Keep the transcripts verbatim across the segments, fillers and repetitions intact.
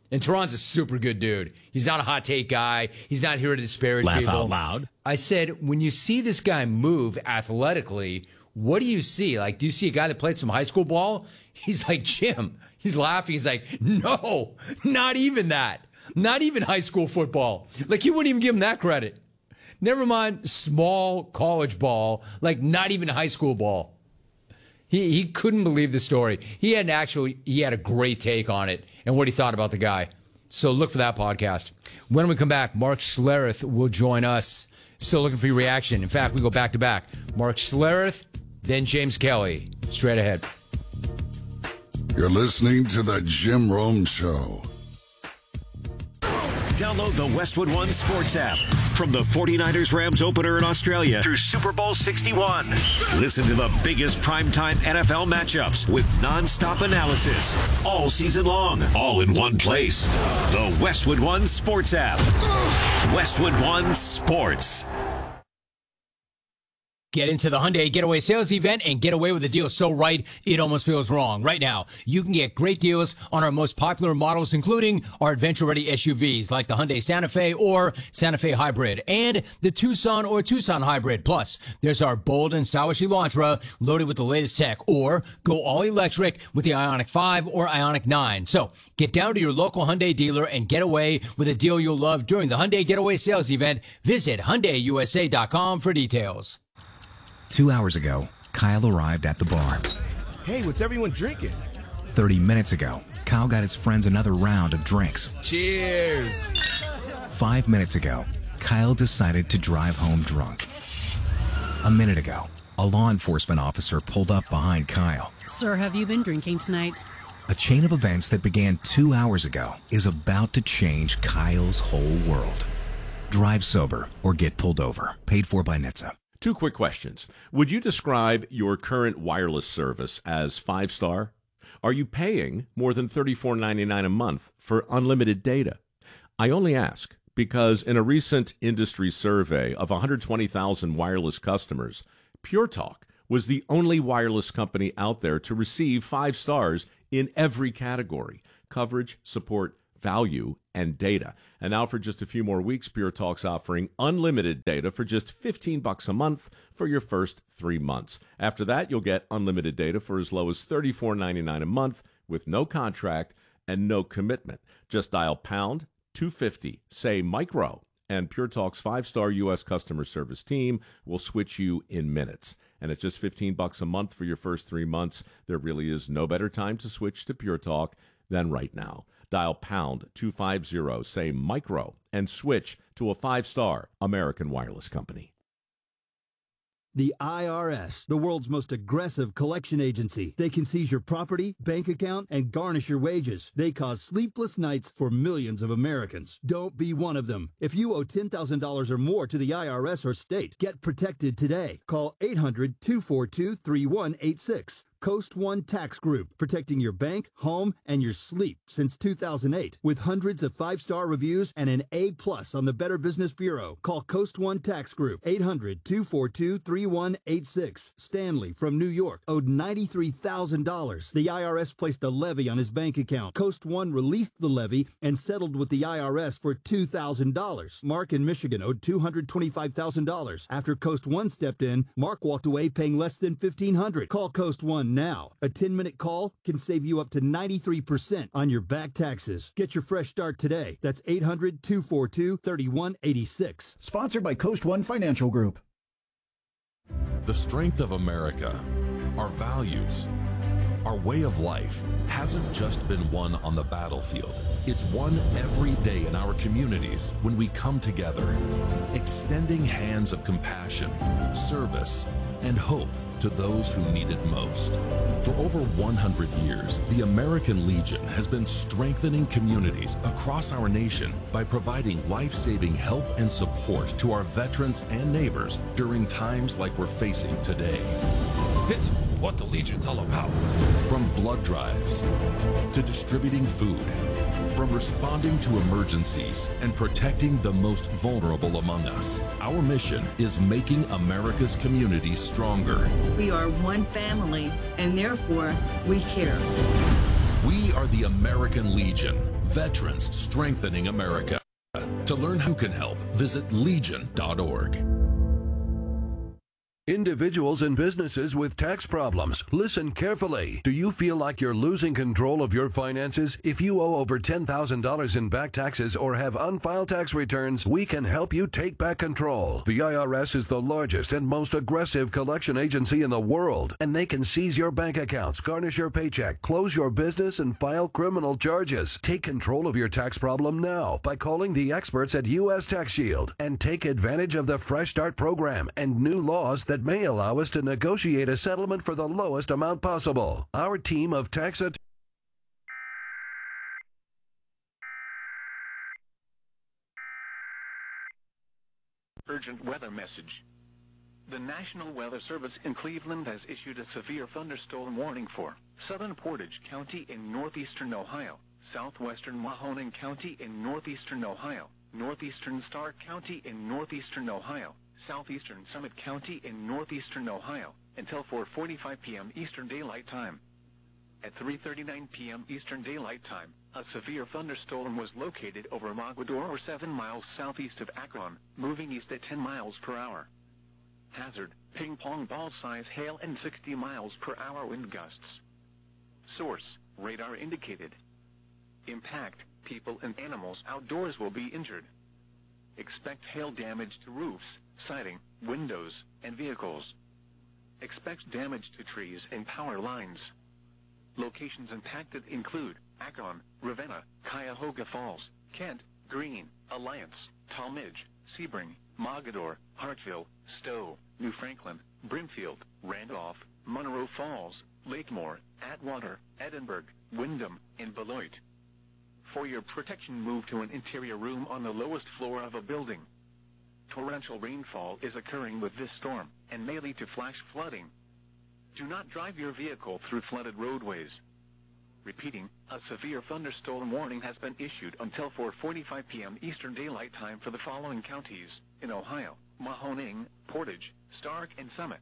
And Tehran's a super good dude. He's not a hot take guy. He's not here to disparage Laugh people. out loud. I said, when you see this guy move athletically, what do you see? Like, do you see a guy that played some high school ball? He's like, Jim. He's laughing. He's like, no, not even that. Not even high school football. Like, you wouldn't even give him that credit. Never mind small college ball, like not even high school ball. He he couldn't believe the story. He had an actually he had a great take on it and what he thought about the guy. So look for that podcast. When we come back, Mark Schlereth will join us. Still looking for your reaction. In fact, we go back to back. Mark Schlereth, then James Kelly. Straight ahead. You're listening to the Jim Rome Show. Download the Westwood One Sports app from the forty-niners Rams opener in Australia through Super Bowl sixty-one. Listen to the biggest primetime N F L matchups with nonstop analysis all season long, all in one place. The Westwood One Sports app. Westwood One Sports. Get into the Hyundai Getaway Sales Event and get away with a deal so right, it almost feels wrong. Right now, you can get great deals on our most popular models, including our adventure-ready S U Vs like the Hyundai Santa Fe or Santa Fe Hybrid and the Tucson or Tucson Hybrid. Plus, there's our bold and stylish Elantra loaded with the latest tech, or go all-electric with the Ioniq five or Ioniq nine. So, get down to your local Hyundai dealer and get away with a deal you'll love during the Hyundai Getaway Sales Event. Visit Hyundai U S A dot com for details. Two hours ago, Kyle arrived at the bar. Hey, what's everyone drinking? Thirty minutes ago, Kyle got his friends another round of drinks. Cheers! Five minutes ago, Kyle decided to drive home drunk. A minute ago, a law enforcement officer pulled up behind Kyle. Sir, have you been drinking tonight? A chain of events that began two hours ago is about to change Kyle's whole world. Drive sober or get pulled over. Paid for by N H T S A. Two quick questions. Would you describe your current wireless service as five-star? Are you paying more than thirty-four ninety-nine a month for unlimited data? I only ask because in a recent industry survey of one hundred twenty thousand wireless customers, Pure Talk was the only wireless company out there to receive five stars in every category: coverage, support, value, and data. And now for just a few more weeks, Pure Talk's offering unlimited data for just fifteen bucks a month for your first three months. After that, you'll get unlimited data for as low as thirty-four ninety-nine a month with no contract and no commitment. Just dial pound two fifty, say micro, and Pure Talk's five-star U S customer service team will switch you in minutes. And at just fifteen bucks a month for your first three months, there really is no better time to switch to Pure Talk than right now. Dial pound two fifty, say micro, and switch to a five-star American wireless company. The I R S, the world's most aggressive collection agency. They can seize your property, bank account, and garnish your wages. They cause sleepless nights for millions of Americans. Don't be one of them. If you owe ten thousand dollars or more to the I R S or state, get protected today. Call eight hundred, two four two, three one eight six. Coast One Tax Group, protecting your bank, home, and your sleep since two thousand eight. With hundreds of five-star reviews and an A plus on the Better Business Bureau. Call Coast One Tax Group, eight hundred, two four two, three one eight six. Stanley from New York owed ninety-three thousand dollars. The I R S placed a levy on his bank account. Coast One released the levy and settled with the I R S for two thousand dollars. Mark in Michigan owed two hundred twenty-five thousand dollars. After Coast One stepped in, Mark walked away paying less than fifteen hundred dollars. Call Coast One now. A ten-minute call can save you up to ninety-three percent on your back taxes. Get your fresh start today. That's eight hundred, two four two, three one eight six. Sponsored by Coast One Financial Group. The strength of America, our values, our way of life hasn't just been won on the battlefield. It's won every day in our communities when we come together, extending hands of compassion, service, and hope to those who need it most. For over one hundred years, the American Legion has been strengthening communities across our nation by providing life-saving help and support to our veterans and neighbors during times like we're facing today. It's what the Legion's all about. From blood drives to distributing food, from responding to emergencies and protecting the most vulnerable among us. Our mission is making America's communities stronger. We are one family, and therefore we care. We are the American Legion, veterans strengthening America. To learn who can help, visit legion dot org. Individuals and businesses with tax problems, listen carefully. Do you feel like you're losing control of your finances? If you owe over ten thousand dollars in back taxes or have unfiled tax returns, we can help you take back control. The I R S is the largest and most aggressive collection agency in the world, and they can seize your bank accounts, garnish your paycheck, close your business, and file criminal charges. Take control of your tax problem now by calling the experts at U S Tax Shield and take advantage of the Fresh Start program and new laws that may allow us to negotiate a settlement for the lowest amount possible. Our team of tax attorneys. Urgent weather message. The National Weather Service in Cleveland has issued a severe thunderstorm warning for southern Portage County in northeastern Ohio, southwestern Mahoning County in northeastern Ohio, northeastern Stark County in northeastern Ohio, southeastern Summit County in northeastern Ohio, until four forty-five p m Eastern Daylight Time. At three thirty-nine p m Eastern Daylight Time, a severe thunderstorm was located over Mogador or seven miles southeast of Akron, moving east at ten miles per hour. Hazard, ping pong ball size hail and sixty miles per hour wind gusts. Source, radar indicated. Impact, people and animals outdoors will be injured. Expect hail damage to roofs, siding, windows, and vehicles. Expect damage to trees and power lines. Locations impacted include Akron, Ravenna, Cuyahoga Falls, Kent, Greene, Alliance, Talmadge, Sebring, Mogador, Hartville, Stowe, New Franklin, Brimfield, Randolph, Monroe Falls, Lakemore, Atwater, Edinburgh, Windham, and Beloit. For your protection, move to an interior room on the lowest floor of a building. Torrential rainfall is occurring with this storm and may lead to flash flooding. Do not drive your vehicle through flooded roadways. Repeating, a severe thunderstorm warning has been issued until four forty-five p m Eastern Daylight Time for the following counties in Ohio: Mahoning, Portage, Stark, and Summit.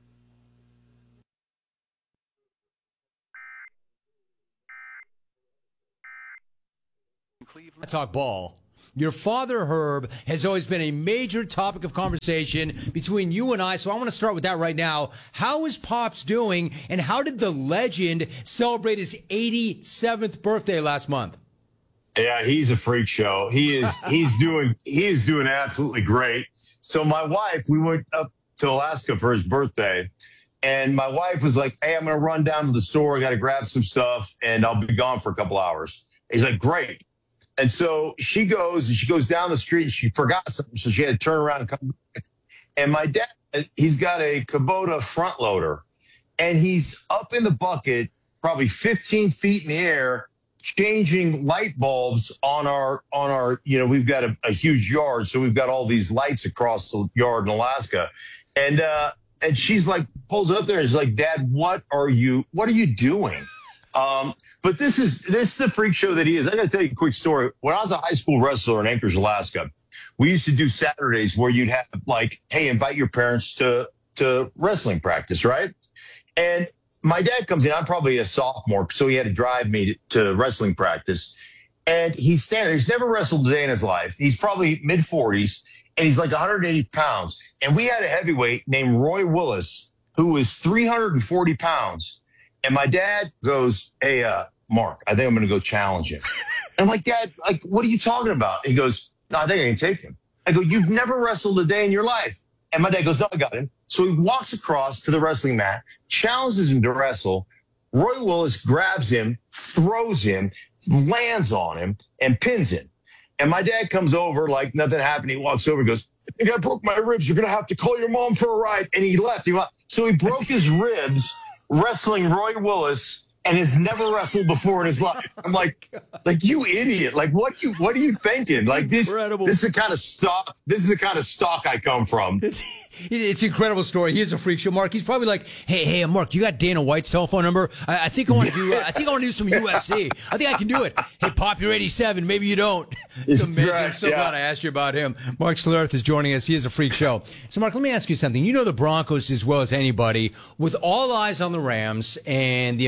Let's talk ball. Your father, Herb, has always been a major topic of conversation between you and I, so I want to start with that right now. How is Pops doing, and how did the legend celebrate his eighty-seventh birthday last month? Yeah, he's a freak show. He is he's doing he is doing absolutely great. So my wife, we went up to Alaska for his birthday, and my wife was like, "Hey, I'm going to run down to the store. I got to grab some stuff, and I'll be gone for a couple hours." He's like, "Great." And so she goes, and she goes down the street, and she forgot something, so she had to turn around and come back. And my dad, he's got a Kubota front loader, and he's up in the bucket, probably fifteen feet in the air, changing light bulbs on our, on our, you know, we've got a, a huge yard, so we've got all these lights across the yard in Alaska. And, uh, and she's like, pulls up there and is like, "Dad, what are you, what are you doing?" Um, but this is, this is the freak show that he is. I got to tell you a quick story. When I was a high school wrestler in Anchorage, Alaska, we used to do Saturdays where you'd have like, hey, invite your parents to, to wrestling practice, right? And my dad comes in, I'm probably a sophomore, so he had to drive me to, to wrestling practice. And he's standing there. He's never wrestled a day in his life. He's probably mid forties, and he's like one hundred eighty pounds. And we had a heavyweight named Roy Willis, who was three hundred forty pounds. And my dad goes, "Hey, uh, Mark, I think I'm going to go challenge him." And I'm like, "Dad, like, what are you talking about?" He goes, "No, I think I can take him." I go, "You've never wrestled a day in your life." And my dad goes, "No, I got him." So he walks across to the wrestling mat, challenges him to wrestle. Roy Willis grabs him, throws him, lands on him, and pins him. And my dad comes over like nothing happened. He walks over and goes, "I think I broke my ribs. You're going to have to call your mom for a ride." And he left. He left. So he broke his ribs wrestling Roy Willis, and has never wrestled before in his life. I'm like, like you idiot! Like what you what are you thinking? Like this, Incredible. this is the kind of stock. This is the kind of stock I come from. It's an incredible story. He is a freak show, Mark. He's probably like, "Hey, hey, Mark, you got Dana White's telephone number? I, I think I want to do. Uh, I think I want to do some U F C. I think I can do it. Hey, Pop, you're eighty-seven. Maybe you don't." It's amazing. Right, I'm so yeah. glad I asked you about him. Mark Schlereth is joining us. He is a freak show. So, Mark, let me ask you something. You know the Broncos as well as anybody. With all eyes on the Rams and the amazing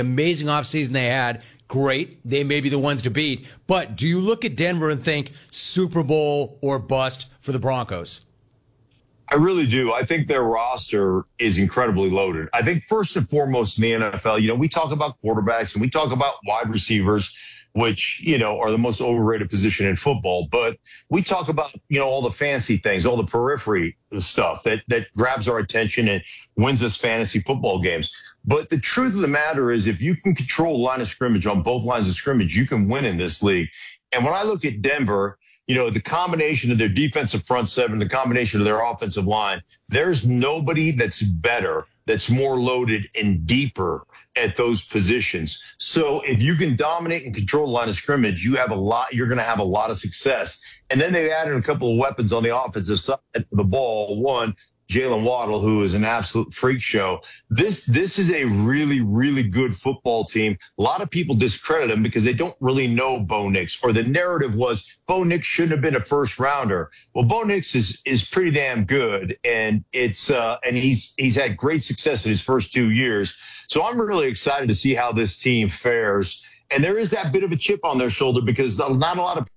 amazing offseason they had. Great. They may be the ones to beat. But do you look at Denver and think Super Bowl or bust for the Broncos? I really do. I think their roster is incredibly loaded. I think first and foremost in the N F L, you know, we talk about quarterbacks and we talk about wide receivers, which, you know, are the most overrated position in football. But we talk about, you know, all the fancy things, all the periphery stuff that, that grabs our attention and wins us fantasy football games. But the truth of the matter is, if you can control line of scrimmage on both lines of scrimmage, you can win in this league. And when I look at Denver, you know, the combination of their defensive front seven, the combination of their offensive line, there's nobody that's better, that's more loaded and deeper at those positions. So if you can dominate and control the line of scrimmage, you have a lot, you're going to have a lot of success. And then they added a couple of weapons on the offensive side of the ball. One, Jalen Waddle, who is an absolute freak show. This, this is a really, really good football team. A lot of people discredit him because they don't really know Bo Nix, or the narrative was Bo Nix shouldn't have been a first rounder. Well, Bo Nix is, is pretty damn good. And it's, uh, and he's, he's had great success in his first two years. So I'm really excited to see how this team fares. And there is that bit of a chip on their shoulder because not a lot of